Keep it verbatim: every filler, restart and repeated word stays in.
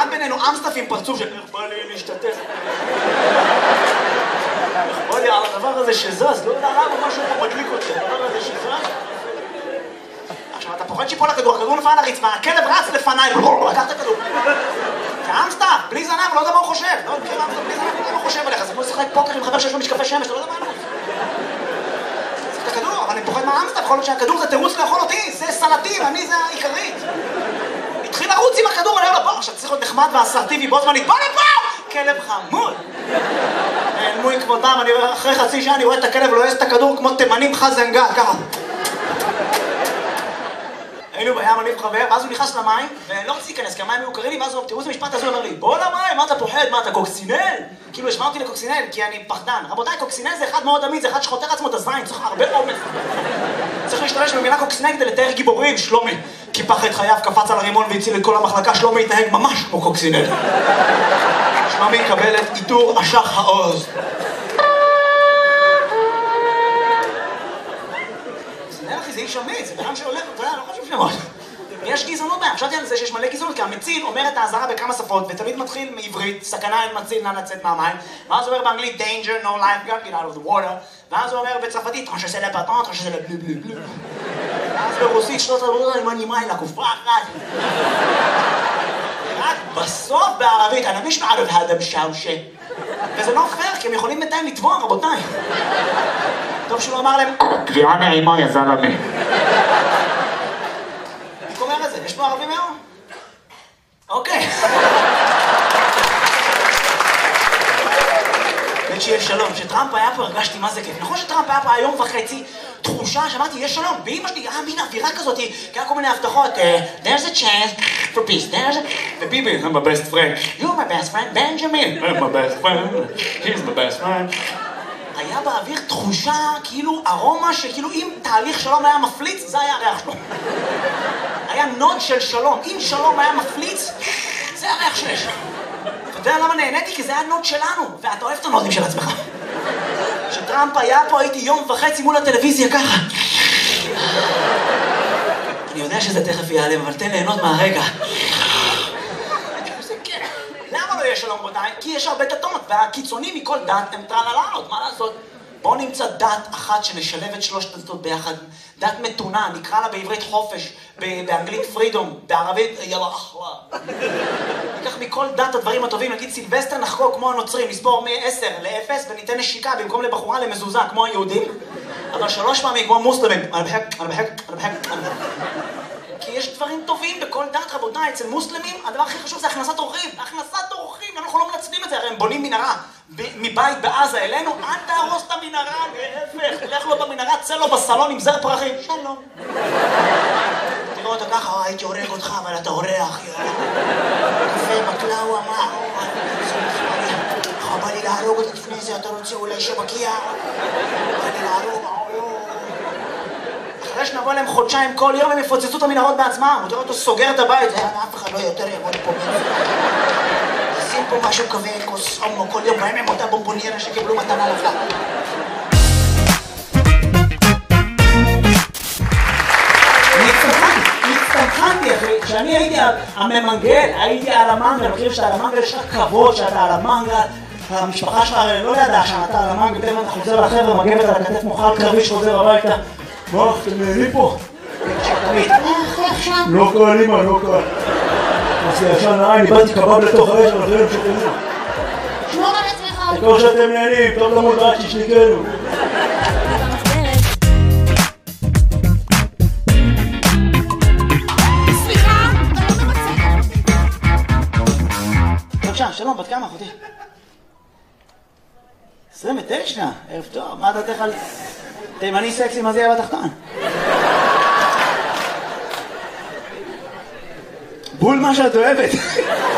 נולד בינינו אמסטף עם פרצוף של איך בא לי להשתתף. בוא לי על הדבר הזה שזז, לא יודע למה משהו פה מדליק אותי, הדבר הזה שזז. עכשיו, אתה פוחד שיפול לכדור, הכדור נפל על הרצפה, הכלב רץ לפניי, לקח את הכדור. זה אמסטף, בלי זנב, לא יודע מה הוא חושב. לא, מכיר אמסטף, בלי זנב, לא יודע מה הוא חושב עליך. זה כמו לשחק פוקר עם חבר שיש לו משקפי שמש, לא יודע מה הוא. זה את הכדור, אבל אני פוחד מהאמסטף, יכול להיות שהכדור זה תירוץ לאכול אותי, זה סלטים, אני זה העיקרית. התחיל לרוץ עם הכדור, אני אומר לו, בוא, עכשיו צריך להיות נחמד ואסרטיבי, בו זמנית, בוא לפה! כלב חמוד. נעלמו עם כבודם, אני רואה, אחרי חצי שעה אני רואה את הכלב לועס את הכדור כמו תימנים חזנגה, ככה. היינו בים, אני וחבר, ואז הוא נכנס למים, ולא רציתי להיכנס, כי המים היו קרים לי, ואז הוא, תראו איזה משפט הזה, הוא אומר לי, בוא למים, מה אתה פוחד, מה אתה קוקסינל? כאילו, השמע אותי לקוקסינל, כי אני פחדן. רבותיי, קוקסינל זה אחד מאוד עמיד, זה אחד שחותר עצמו את הזין, צריך הרבה אומץ. צריך להשתמש במילה קוקסינל כדי לתאר גיבורים, שלומי. קיפח את חייו, קפץ על הרימון והציל את כל המחלקה, שלומי התנהג ממש כמו קוקסינל. שלומי יקבל את עיטור אשח העוז. קוקסינל, אחי, זה איש אמיץ, זה בן שהולך, אתה יודע, לא חשוב שמות. יש גזענות בהם, חשבתי על זה שיש מלא גזענות, כי המציל אומר את האזהרה בכמה שפות, ותמיד מתחיל מעברית, סכנה אין מציל, נא לצאת מהמים, ואז הוא אומר באנגלית, danger, no life, get out of the water, ואז הוא אומר בצרפתית, טרנש זה לפטון, טרנש זה לבלו בלו בלו. ואז ברוסית, שלוש עבודות, אני מנימה אלה, כופרה אחת. רק בסוף בערבית, אני מיש מערב האדם שאושה. וזה לא פייר, כי הם יכולים בינתיים לתבוע, רבותיי. טוב שהוא אמר להם, קריאה נעימה יא זלמה. אומר את זה, יש פה ערבים היום? אוקיי. וכשיש שלום, כשטראמפ היה פה הרגשתי מה זה כיף. נכון שטראמפ היה פה היום וחצי, תחושה שאמרתי, יש שלום. ואמא שלי, אה, מין אווירה כזאת, כי היה כל מיני הבטחות, there's a chance for peace, there's a... וביבי, I'm my best friend. You're my best friend, Benjamin. I'm my best friend, he's my best friend. היה באוויר תחושה, כאילו, ארומה שכאילו אם תהליך שלום היה מפליץ, זה היה הריח שלו. היה נוד של שלום. אם שלום היה מפליץ, זה הריח שיש. אתה יודע למה נהניתי? כי זה היה נוד שלנו, ואתה אוהב את הנודים של עצמך. כשטראמפ היה פה, הייתי יום וחצי מול הטלוויזיה ככה. אני יודע שזה תכף ייעלם, אבל תן ליהנות מהרגע. למה לא יש שלום רבותיי? כי יש הרבה דתות, והקיצונים מכל דת הם טרללות, מה לעשות? בואו נמצא דת אחת שנשלב את שלושת הדתות ביחד. דת מתונה, נקרא לה בעברית חופש, באנגלית פרידום, בערבית יאללה אחווה. ניקח מכל דת הדברים הטובים, נגיד סילבסטר נחגוג כמו הנוצרים, נסבור מ-עשר ל-אפס וניתן נשיקה במקום לבחורה למזוזה כמו היהודים, אבל שלוש פעמים כמו מוסלמים. אני בחק, אני בחק, אני בחק, אני בחק. כי יש דברים טובים בכל דת, רבותיי. אצל מוסלמים הדבר הכי חשוב זה הכנסת אורחים. הכנסת אורחים, אנחנו לא מנצלים את זה, הרי הם בונים מנהרה מבית בעזה אלינו, אל תהרוס את המנהרה, להפך, לך לו במנהרה, צא לו בסלון עם זר פרחים, שלום. תראו אותו ככה, הייתי הורג אותך, אבל אתה אורח, קפה בקלאווה, מה? בא לי להרוג אותה לפני זה, אתה רוצה אולי שבקיע? בא לי להרוג, אחרי שנבוא להם חודשיים כל יום הם יפוצצו את המנהרות בעצמם. הוא תראה אותו סוגר את הבית, אף אחד לא יותר יעמוד פה. שים פה משהו כבד, כוס הומו, כל יום בהם הם אותה בומבוניירה שקיבלו מתנה לפלה. הצטמחנתי אחי, כשאני הייתי הממנגל, הייתי על המנגל, אני חושב שאתה על המנגל, יש לך כבוד שאתה על המנגל, המשפחה שלך לא ידעה שאתה על המנגל, תכף אתה חוזר לחבר'ה, מגבת על הכתף מוכל קרבי שחוזר הביתה. מה, אתם נהנים פה? לא קל, אמא, לא קל. עושה ישן נעי, אני באתי קבב לתוך האש, אבל אחרים שתהנו. שמור על עצמך. תקור שאתם נהנים, טוב למות רק ששניקנו. סליחה, אתה לא ממצא. בבקשה, שלום, בת כמה, אחותי? עשרים ותשע, ערב טוב, מה דעתך על תימני סקסי מזיע בתחתון? בול מה שאת אוהבת.